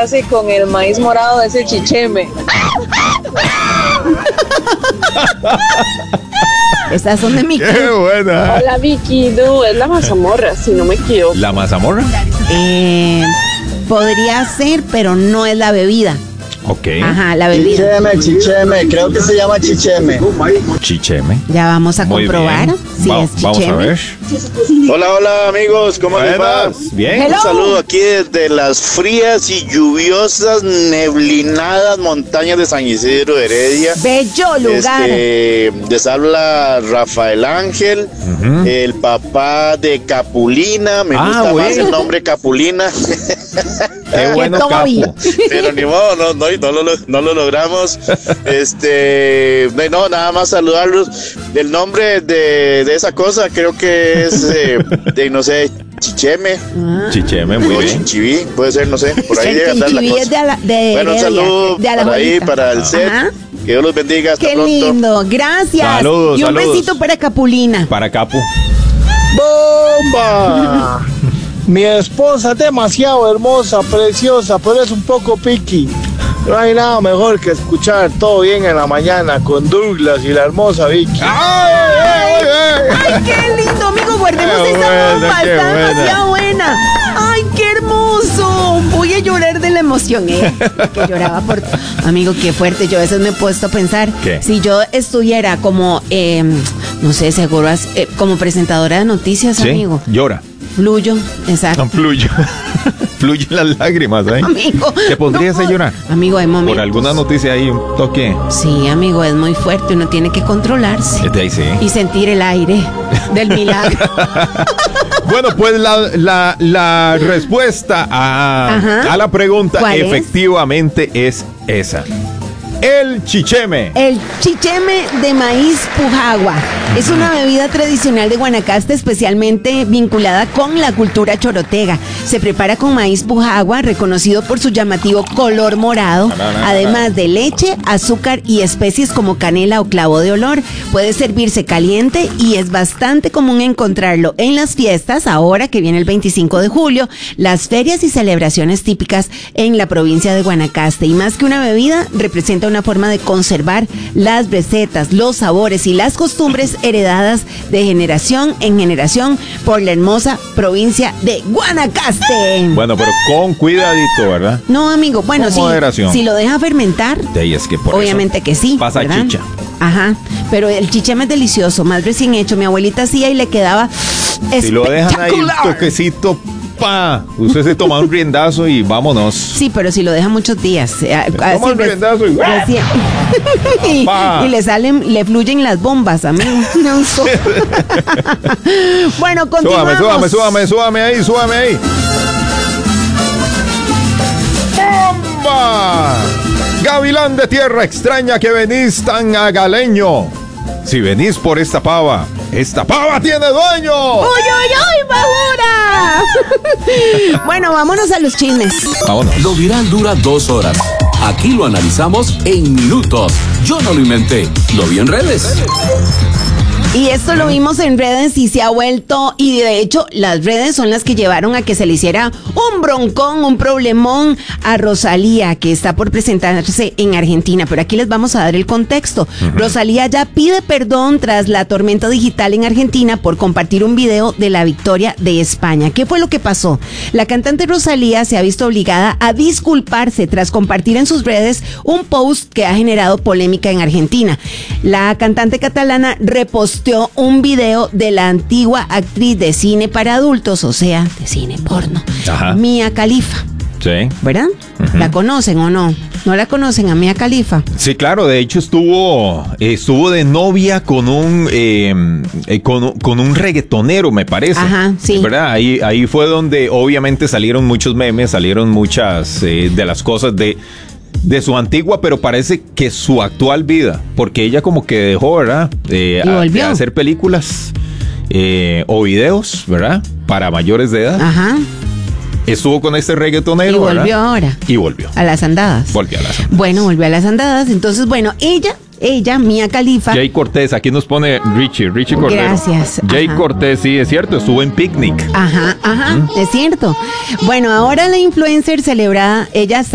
hace con el maíz morado de ese chicheme. Estas son de Mickey. ¡Qué buena! Hola Vicky, es la mazamorra, si no me equivoco. ¿La mazamorra? Podría ser, pero no es la bebida. Ok. Ajá, la bebida. Chicheme, creo que se llama chicheme. Chicheme. Ya vamos a Muy comprobar bien. si es chicheme. Vamos a ver. Hola amigos, ¿cómo les va? Bien. Hello. Un saludo aquí desde las frías y lluviosas, neblinadas montañas de San Isidro de Heredia. Bello lugar. Les habla Rafael Ángel, el papá de Capulina. Me gusta más bueno. el nombre Capulina. Qué bueno, Capu. Pero ni modo, no lo logramos. No, nada más saludarlos. El nombre de esa cosa creo que es, no sé, chicheme. Chicheme, muy O bien. chinchiví, puede ser, no sé, por ahí El debe andar la chinchiví es cosa. de Bueno, un Heredia, saludo de para ahí, Alajuelita. para el set. Ajá. Que Dios los bendiga, hasta Qué pronto. lindo, gracias. Saludos, y un saludos. besito para Capulina. Para Capu. ¡Bomba! Mi esposa es demasiado hermosa, preciosa, pero es un poco picky. No hay nada mejor que escuchar Todo Bien en la Mañana con Douglas y la hermosa Vicky. Ay, qué lindo, amigo, guardemos Qué esa buena, bomba, qué está buena. demasiado buena. Ay, qué hermoso. Voy a llorar de la emoción, que lloraba por... Amigo, qué fuerte. Yo a veces me he puesto a pensar, ¿qué? si yo estuviera como, no sé, seguro, como presentadora de noticias, Sí, amigo. llora. Fluyo, exacto. No fluyo. Fluyen las lágrimas, ¿eh? Amigo. ¿Te pondrías no, a llorar? Amigo, hay momentos. Por alguna noticia ahí, un toque. Sí, amigo, es muy fuerte. Uno tiene que controlarse. De ahí sí. Y sentir el aire del milagro. Bueno, pues la respuesta a la pregunta ¿Cuál es? efectivamente es esa. El chicheme. El chicheme de maíz pujagua es una bebida tradicional de Guanacaste especialmente vinculada con la cultura chorotega. Se prepara con maíz pujagua, reconocido por su llamativo color morado, además de leche, azúcar y especies como canela o clavo de olor. Puede servirse caliente y es bastante común encontrarlo en las fiestas, ahora que viene el 25 de julio, las ferias y celebraciones típicas en la provincia de Guanacaste. Y más que una bebida, representa una forma de conservar las recetas, los sabores y las costumbres heredadas de generación en generación por la hermosa provincia de Guanacaste. Bueno, pero con cuidadito, ¿verdad? No, amigo, bueno, Con sí, moderación. si lo deja fermentar, De ahí es que por obviamente eso que sí. pasa ¿verdad? chicha. Ajá, pero el chicheme es delicioso, más recién hecho. Mi abuelita hacía y le quedaba Si lo dejan ahí un espectacular. toquecito, pa, usted se toma un riendazo y vámonos. Sí, pero si lo deja muchos días. Toma un riendazo y recién- y le fluyen las bombas, amigo. No, bueno, continuamos. Súbame ahí. ¡Bomba! Gavilán de tierra extraña que venís tan agaleño. Si venís por esta pava tiene dueño. ¡Uy, bajura! Bueno, vámonos a los chismes. Vámonos. Lo viral dura 2 horas. Aquí lo analizamos en minutos. Yo no lo inventé, lo vi en redes. Y esto lo vimos en redes y se ha vuelto, y de hecho las redes son las que llevaron a que se le hiciera un broncón, un problemón a Rosalía, que está por presentarse en Argentina. Pero aquí les vamos a dar el contexto. Rosalía ya pide perdón tras la tormenta digital en Argentina por compartir un video de la victoria de España. ¿Qué fue lo que pasó? La cantante Rosalía se ha visto obligada a disculparse tras compartir en sus redes un post que ha generado polémica en Argentina. La cantante catalana repostó un video de la antigua actriz de cine para adultos, o sea, de cine porno, Ajá. Mia Khalifa. Sí. ¿Verdad? ¿La conocen o no? ¿No la conocen a Mia Khalifa? Sí, claro, de hecho estuvo de novia con un reggaetonero, me parece. Ajá, sí. ¿Verdad? Ahí fue donde obviamente salieron muchos memes, salieron muchas de las cosas de su antigua, pero parece que su actual vida, porque ella como que dejó, ¿verdad? De hacer películas o videos, ¿verdad? Para mayores de edad. Ajá. Estuvo con este reggaetonero, Y volvió ¿verdad? ahora. Y volvió. A las andadas. Volvió a las andadas. Bueno, volvió a las andadas. Entonces, bueno, ella, Mia Khalifa. Jay Cortés, aquí nos pone Richie Cordero. Gracias. Jay Ajá. Cortés, sí, es cierto, estuvo en Picnic. Ajá, es cierto. Bueno, ahora la influencer celebrada, ella